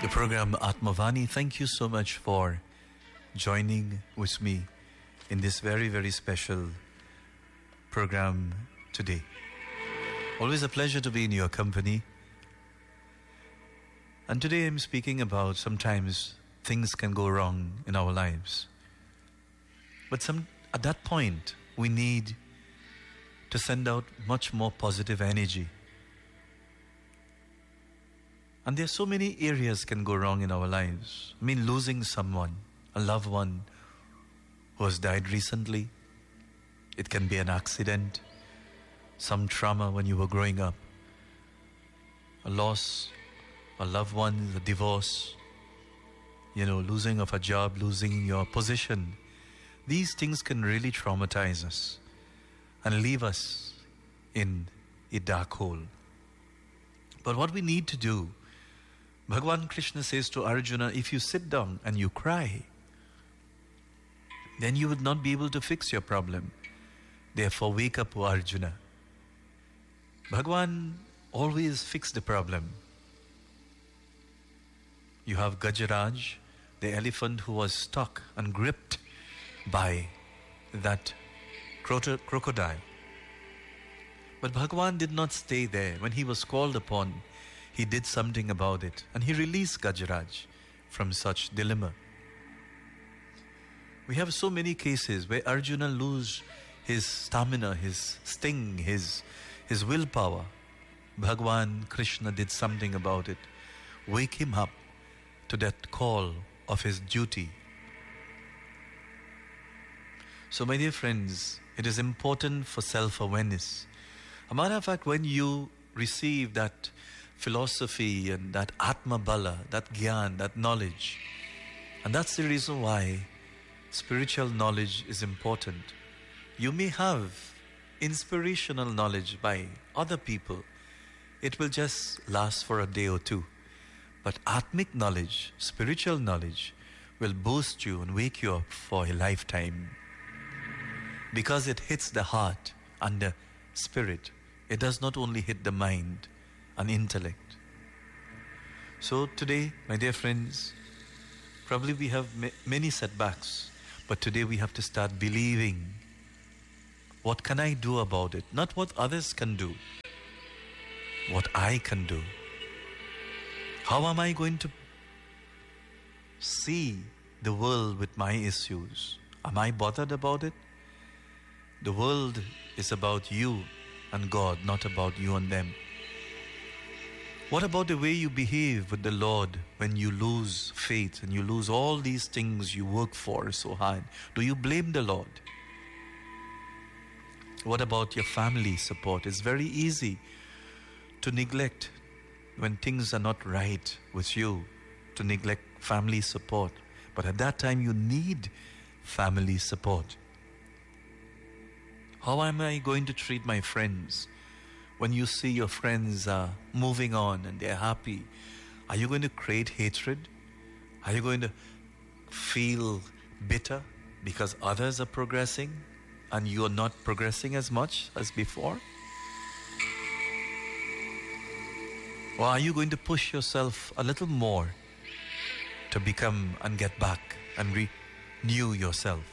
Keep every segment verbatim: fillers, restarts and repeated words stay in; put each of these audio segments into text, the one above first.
The program Atmavani. Thank you so much for joining with me in this very, very special program today. Always a pleasure to be in your company. And today I'm speaking about sometimes things can go wrong in our lives. But some at that point, we need to send out much more positive energy. And there are so many areas can go wrong in our lives. I mean, losing someone, a loved one who has died recently. It can be an accident, some trauma when you were growing up, a loss, a loved one, a divorce, you know, losing of a job, losing your position. These things can really traumatize us and leave us in a dark hole. But what we need to do, Bhagavan Krishna says to Arjuna, if you sit down and you cry, then you would not be able to fix your problem. Therefore, wake up, O Arjuna. Bhagavan always fixed the problem. You have Gajaraj, the elephant who was stuck and gripped by that crocodile. But Bhagavan did not stay there. When he was called upon, he did something about it, and he released Gajaraj from such dilemma. We have so many cases where Arjuna loses his stamina, his sting, his, his willpower. Bhagavan Krishna did something about it. Wake him up to that call of his duty. So my dear friends, it is important for self-awareness. A matter of fact, when you receive that philosophy and that Atma Bala, that Gyan, that knowledge, and that's the reason why spiritual knowledge is important. You may have inspirational knowledge by other people. It will just last for a day or two. But Atmic knowledge, spiritual knowledge, will boost you and wake you up for a lifetime. Because it hits the heart and the spirit. It does not only hit the mind and intellect. So today, my dear friends, probably we have ma- many setbacks, but today we have to start believing. What can I do about it? Not what others can do. What I can do. How am I going to see the world with my issues? Am I bothered about it? The world is about you and God, not about you and them. What about the way you behave with the Lord when you lose faith and you lose all these things you work for so hard? Do you blame the Lord? What about your family support? It's very easy to neglect when things are not right with you, to neglect family support. But at that time you need family support. How am I going to treat my friends? When you see your friends are moving on and they're happy, are you going to create hatred? Are you going to feel bitter because others are progressing and you are not progressing as much as before? Or are you going to push yourself a little more to become and get back and renew yourself?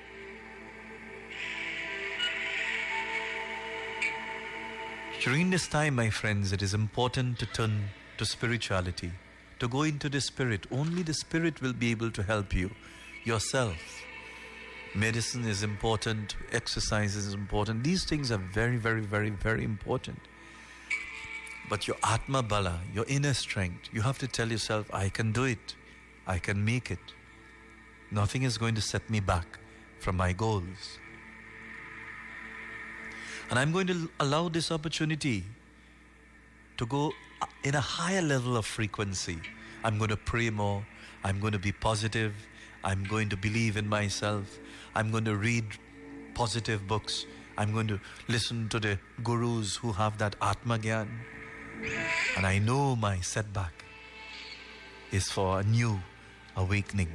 During this time, my friends, it is important to turn to spirituality, to go into the spirit. Only the spirit will be able to help you, yourself. Medicine is important, exercise is important. These things are very, very, very, very important. But your Atma Bala, your inner strength, you have to tell yourself, I can do it. I can make it. Nothing is going to set me back from my goals. And I'm going to allow this opportunity to go in a higher level of frequency. I'm going to pray more. I'm going to be positive. I'm going to believe in myself. I'm going to read positive books. I'm going to listen to the gurus who have that Atma Gyan. And I know my setback is for a new awakening.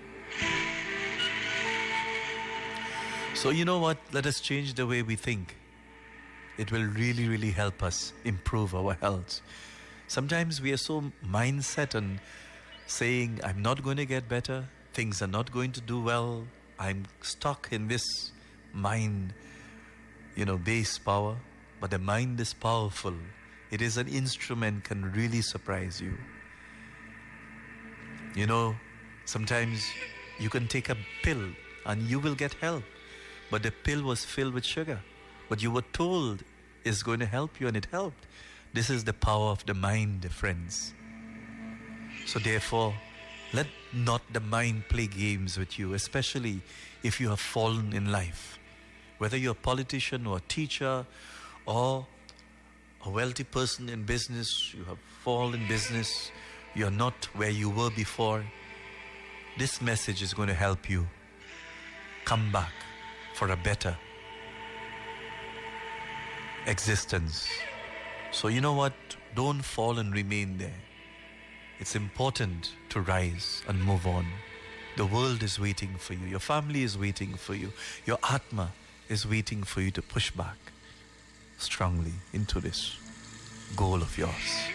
So you know what? Let us change the way we think. It will really, really help us improve our health. Sometimes we are so mindset and saying, I'm not going to get better, things are not going to do well, I'm stuck in this mind, you know, base power. But the mind is powerful. It is an instrument, can really surprise you. You know, sometimes you can take a pill and you will get help. But the pill was filled with sugar. But you were told it's going to help you, and it helped. This is the power of the mind, friends. So therefore, let not the mind play games with you, especially if you have fallen in life. Whether you're a politician or a teacher or a wealthy person in business, you have fallen in business, you're not where you were before, this message is going to help you come back for a better existence. So you know what? Don't fall and remain there. It's important to rise and move on. The world is waiting for you. Your family is waiting for you. Your Atma is waiting for you to push back strongly into this goal of yours.